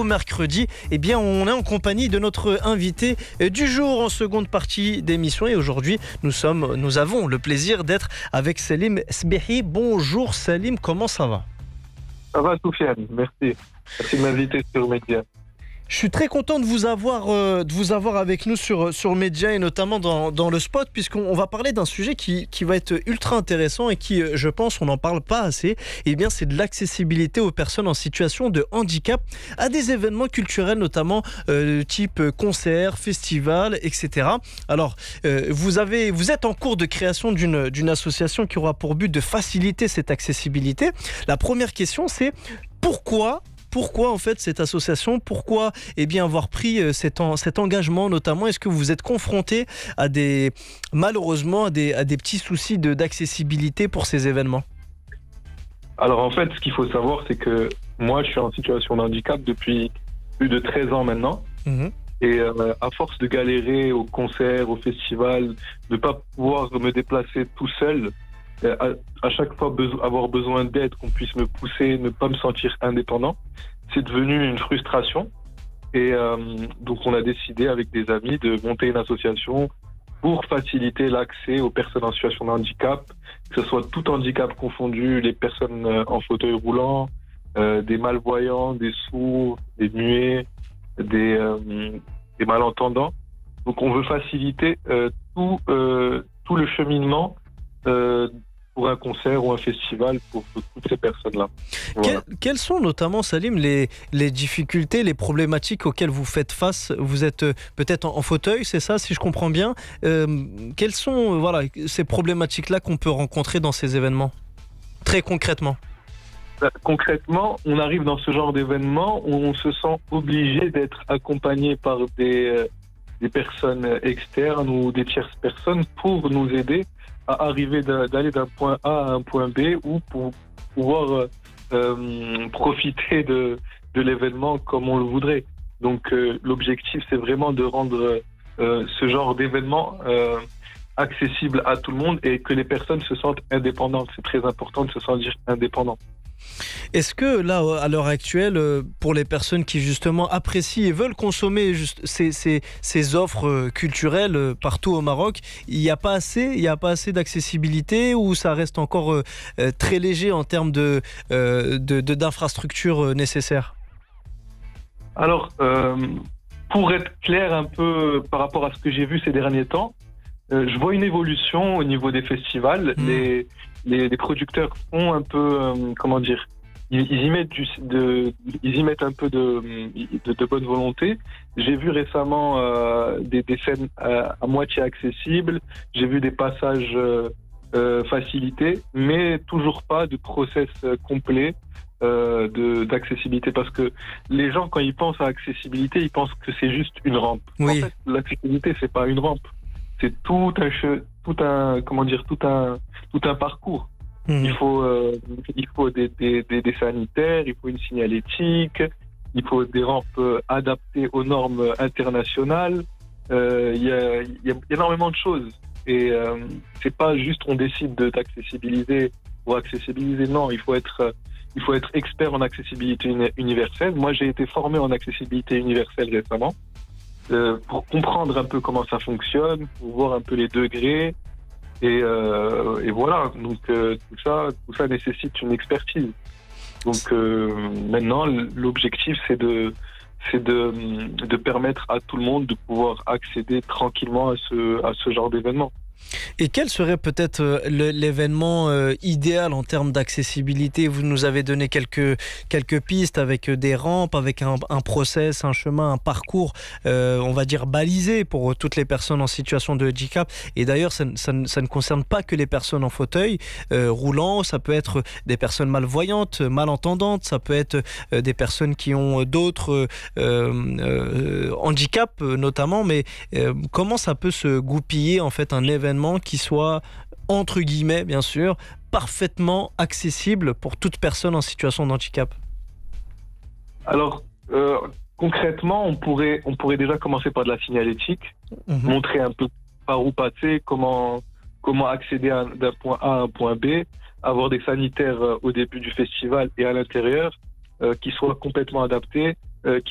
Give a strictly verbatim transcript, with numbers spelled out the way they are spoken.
au mercredi, eh bien, on est en compagnie de notre invité du jour en seconde partie d'émission. Et aujourd'hui, nous sommes, nous avons le plaisir d'être avec Salim Sbehi. Bonjour Salim, comment ça va? Ça va, Soufiane, merci. Merci de m'inviter sur Média. Je suis très content de vous avoir, euh, de vous avoir avec nous sur, sur Média et notamment dans, dans le spot, puisqu'on va parler d'un sujet qui, qui va être ultra intéressant et qui, je pense, on n'en parle pas assez. Eh bien, c'est de l'accessibilité aux personnes en situation de handicap à des événements culturels, notamment euh, type concerts, festivals, et cetera. Alors, euh, vous, avez, vous êtes en cours de création d'une, d'une association qui aura pour but de faciliter cette accessibilité. La première question, c'est pourquoi Pourquoi en fait cette association? Pourquoi eh bien, avoir pris cet, en, cet engagement notamment? Est-ce que vous êtes confronté à des, malheureusement à des, à des petits soucis de, d'accessibilité pour ces événements? Alors en fait, ce qu'il faut savoir, c'est que moi, je suis en situation de handicap depuis plus de treize ans maintenant. Mmh. Et euh, à force de galérer au concert, au festival, de ne pas pouvoir me déplacer tout seul, À, à chaque fois be- avoir besoin d'aide, qu'on puisse me pousser, ne pas me sentir indépendant, c'est devenu une frustration. Et euh, donc on a décidé avec des amis de monter une association pour faciliter l'accès aux personnes en situation de handicap, que ce soit tout handicap confondu, les personnes en fauteuil roulant, euh, des malvoyants, des sourds, des muets, des, euh, des malentendants. Donc on veut faciliter euh, tout, euh, tout le cheminement euh, pour un concert ou un festival pour, pour toutes ces personnes-là. Voilà. Que, quelles sont notamment, Salim, les, les difficultés, les problématiques auxquelles vous faites face? Vous êtes peut-être en, en fauteuil, c'est ça, si je comprends bien. Euh, quelles sont voilà, ces problématiques-là qu'on peut rencontrer dans ces événements, très concrètement? Concrètement, on arrive dans ce genre d'événement où on se sent obligé d'être accompagné par des, euh, des personnes externes ou des tierces personnes pour nous aider à arriver d'aller d'un point A à un point B ou pour pouvoir euh, euh, profiter de, de l'événement comme on le voudrait. Donc euh, l'objectif, c'est vraiment de rendre euh, ce genre d'événement euh, accessible à tout le monde et que les personnes se sentent indépendantes. C'est très important de se sentir indépendant. Est-ce que là, à l'heure actuelle, pour les personnes qui justement apprécient et veulent consommer juste ces, ces, ces offres culturelles partout au Maroc, il n'y a pas assez, il n'y a pas assez d'accessibilité ou ça reste encore euh, très léger en termes de, euh, de, de, d'infrastructures nécessaires? Alors, euh, pour être clair un peu par rapport à ce que j'ai vu ces derniers temps, euh, je vois une évolution au niveau des festivals. Mmh. Les, les, les producteurs font un peu, euh, comment dire, ils, ils y mettent du, de, ils y mettent un peu de, de, de bonne volonté. J'ai vu récemment euh, des, des scènes à, à moitié accessibles. J'ai vu des passages euh, euh, facilités, mais toujours pas de process complet euh, de, d'accessibilité. Parce que les gens, quand ils pensent à accessibilité, ils pensent que c'est juste une rampe. Oui. En fait, l'accessibilité, c'est pas une rampe. C'est tout un, tout un, comment dire, tout un, tout un parcours. Mmh. Il faut, euh, il faut des, des, des, des sanitaires, il faut une signalétique, il faut des rampes adaptées aux normes internationales. Euh, il y a, il y a énormément de choses. Et euh, c'est pas juste on décide de, d'accessibiliser pour accessibiliser. Non, il faut être, il faut être expert en accessibilité universelle. Moi, j'ai été formé en accessibilité universelle récemment. Euh, pour comprendre un peu comment ça fonctionne, pour voir un peu les degrés, et, euh, et voilà. Donc euh, tout ça, tout ça nécessite une expertise. Donc euh, maintenant, l'objectif c'est de, c'est de, de permettre à tout le monde de pouvoir accéder tranquillement à ce, à ce genre d'événement. Et quel serait peut-être l'événement euh, idéal en termes d'accessibilité? Vous nous avez donné quelques, quelques pistes avec des rampes, avec un, un process, un chemin, un parcours, euh, on va dire balisé pour toutes les personnes en situation de handicap. Et d'ailleurs, ça, ça, ça ne concerne pas que les personnes en fauteuil euh, roulant, ça peut être des personnes malvoyantes, malentendantes, ça peut être euh, des personnes qui ont d'autres euh, euh, handicaps notamment. Mais euh, comment ça peut se goupiller en fait un événement qui soit, entre guillemets, bien sûr, parfaitement accessible pour toute personne en situation de handicap? Alors, euh, concrètement, on pourrait, on pourrait déjà commencer par de la signalétique, mmh. montrer un peu par où passer, comment, comment accéder à, d'un point A à un point B, avoir des sanitaires euh, au début du festival et à l'intérieur, euh, qui soient complètement adaptés, euh, qui